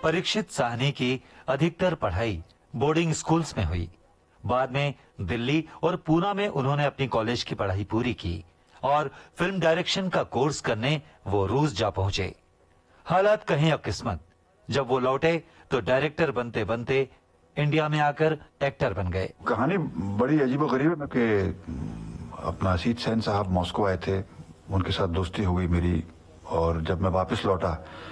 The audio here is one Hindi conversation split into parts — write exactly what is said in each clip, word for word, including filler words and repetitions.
परीक्षित साहनी की अधिकतर पढ़ाई बोर्डिंग स्कूल्स में हुई। बाद में दिल्ली और पूना में उन्होंने अपनी कॉलेज की पढ़ाई पूरी की और फिल्म डायरेक्शन का कोर्स करने वो रूस जा पहुंचे। हालात कहें अब किस्मत, जब वो लौटे तो डायरेक्टर बनते बनते इंडिया में आकर एक्टर बन गए। कहानी बड़ी अजीबोगरीब है कि अपना असीत सेन साहब मॉस्को आए थे, उनके साथ दोस्ती हो गई मेरी, और जब मैं वापस लौटा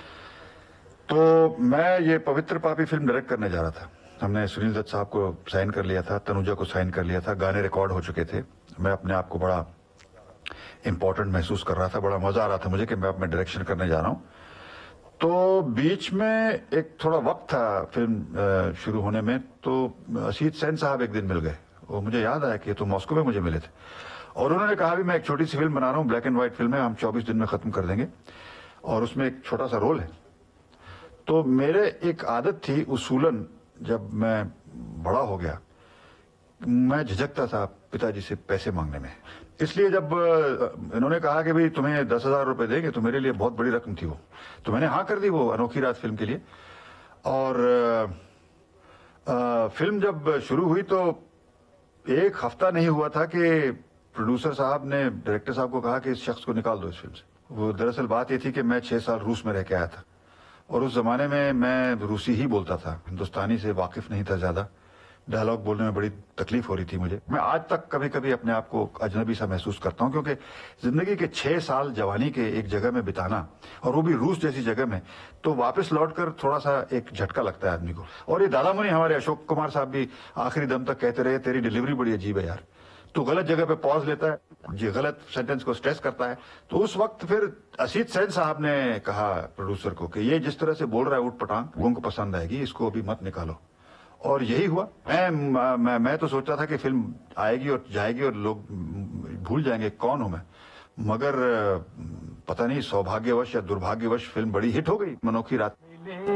तो मैं ये पवित्र पापी फिल्म डायरेक्ट करने जा रहा था। हमने सुनील दत्त साहब को साइन कर लिया था, तनुजा को साइन कर लिया था, गाने रिकॉर्ड हो चुके थे। मैं अपने आप को बड़ा इंपॉर्टेंट महसूस कर रहा था, बड़ा मजा आ रहा था मुझे कि मैं अपने डायरेक्शन करने जा रहा हूं। तो बीच में एक थोड़ा वक्त था फिल्म शुरू होने में, तो असीत सेन साहब एक दिन मिल गए। वो मुझे याद आया कि तो मॉस्को में मुझे मिले थे और उन्होंने कहा भी मैं एक छोटी सी फिल्म बना रहा हूँ, ब्लैक एंड व्हाइट फिल्म है, हम चौबीस दिन में खत्म कर देंगे और उसमें एक छोटा सा रोल है। तो मेरे एक आदत थी उसूलन, जब मैं बड़ा हो गया मैं झिझकता था पिताजी से पैसे मांगने में। इसलिए जब इन्होंने कहा कि भाई तुम्हें दस हजार रुपए देंगे, तो मेरे लिए बहुत बड़ी रकम थी वो, तो मैंने हाँ कर दी वो अनोखी रात फिल्म के लिए। और आ, आ, फिल्म जब शुरू हुई तो एक हफ्ता नहीं हुआ था कि प्रोड्यूसर साहब ने डायरेक्टर साहब को कहा कि इस शख्स को निकाल दो इस फिल्म से। वो दरअसल बात ये थी कि मैं छह साल रूस में रह के आया था और उस जमाने में मैं रूसी ही बोलता था, हिंदुस्तानी से वाकिफ नहीं था ज्यादा। डायलॉग बोलने में बड़ी तकलीफ हो रही थी मुझे। मैं आज तक कभी कभी अपने आप को अजनबी सा महसूस करता हूं, क्योंकि जिंदगी के छह साल जवानी के एक जगह में बिताना, और वो भी रूस जैसी जगह में, तो वापस लौटकर थोड़ा सा एक झटका लगता है आदमी को। और ये दादा मुनि हमारे अशोक कुमार साहब भी आखिरी दम तक कहते रहे तेरी डिलीवरी बड़ी अजीब है यार, तो गलत जगह पे पॉज लेता है, ये गलत सेंटेंस को स्ट्रेस करता है। तो उस वक्त फिर असीत सेन साहब ने कहा प्रोड्यूसर को कि ये जिस तरह से बोल रहा है उठ पटांग, लोगों को पसंद आएगी, इसको अभी मत निकालो। और यही हुआ। मैं, मैं मैं तो सोचता था कि फिल्म आएगी और जाएगी और लोग भूल जाएंगे कौन हूं मैं, मगर पता नहीं सौभाग्यवश या दुर्भाग्यवश फिल्म बड़ी हिट हो गई, अनोखी रात।